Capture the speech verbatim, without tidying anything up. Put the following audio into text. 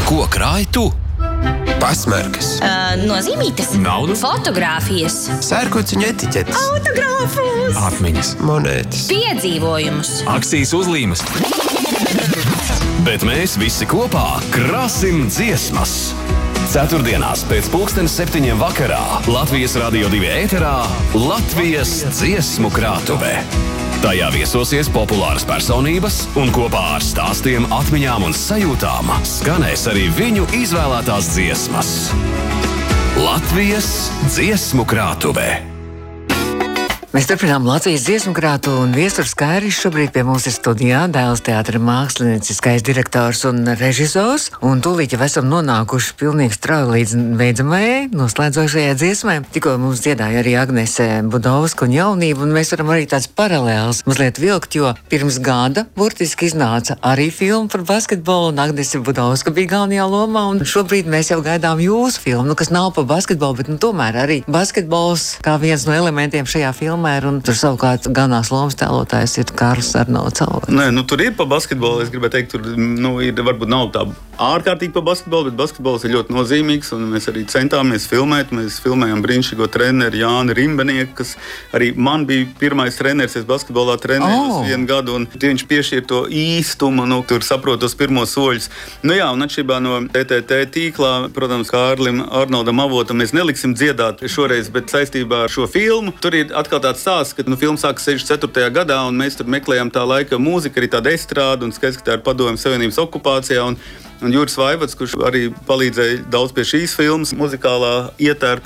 Ko krāj tu? Pasmarkas, Uh, nozīmītas, naudu, fotogrāfijas, sērkociņu etiķetes, autogrāfus, atmiņas, monētas. piedzīvojumus. akcijas uzlīmes. Bet mēs visi kopā krāsim dziesmas. Ceturtdienās pēc pulkstenes septiņiem vakarā Latvijas Radio divi ēterā Latvijas dziesmu krātuve. Tajā viesosies populāras personības un kopā ar stāstiem, atmiņām un sajūtām skanēs arī viņu izvēlētās dziesmas. Latvijas dziesmu krātuve. Mēs turpinām Latvijas dziesmu krātu, un Viesturs Kairis šobrīd pie mums ir studijā, Dēls teātra mākslinieckais direktors un režisors, un tūlīt jau esam nonākuši pilnīgi strauji līdz beidzamajai, noslēdzošajai dziesmai. Tikko mums dziedāja arī Agnese Budovska un Jaunība, un mēs varam arī tāds paralēls mazliet vilkt, jo pirms gada burtiski iznāca arī filma par basketbolu, un Agnese Budovska bija galvenajā lomā, un šobrīd mēs jau gaidām jūsu filmu, nu, kas nav par basketbolu, bet nu, tomēr arī basketbols kā viens no elementiem šajā filmā. Un tur savukārt galvenās lomas tēlotājs ir Kārlis Arnolds. Nē, nu tur ir pa basketbolu. Es gribēju teikt, tur nu, ir, varbūt nav tā ārkārtīgi pa basketbolu, bet basketbols ir ļoti nozīmīgs. Mēs arī centāmies filmēt. Mēs filmējām brīnišķīgo treneru Jāni Rimbenieku, kas arī man bija pirmais treneris. Es basketbolā trenēju Oh. uz vienu gadu, un viņš piešķīra to īstumu, nu, tur saprot tos pirmos soļus. Nu jā, un atšķirībā no T T T tīklā, protams, Kārlim Arnoldam Avotam mēs neliksim dziedāt šoreiz, bet saistībā ar šo filmu tur ir atkal tāds stāsts, ka nu, filma sākas sešdesmit ceturtajā gadā, un mēs tur meklējām tā laika mūziku, arī tāda estrāde, un skaidrs, ka tā ir Padomju Savienības okupācijā. Un, un Juris Vaivods, kurš arī palīdzēja daudz pie šīs filmas muzikālā ietērpa,